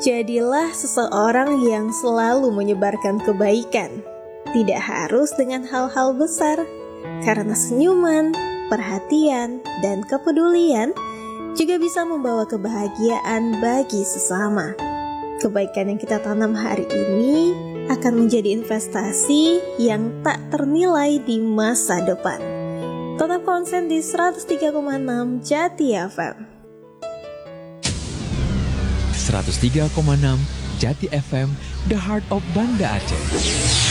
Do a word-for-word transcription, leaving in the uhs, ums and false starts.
Jadilah seseorang yang selalu menyebarkan kebaikan, tidak harus dengan hal-hal besar, karena senyuman, perhatian, dan kepedulian juga bisa membawa kebahagiaan bagi sesama. Kebaikan yang kita tanam hari ini akan menjadi investasi yang tak ternilai di masa depan. Tetap konsen di seratus tiga koma enam Jati F M. seratus tiga koma enam Jati F M, The Heart of Banda Aceh.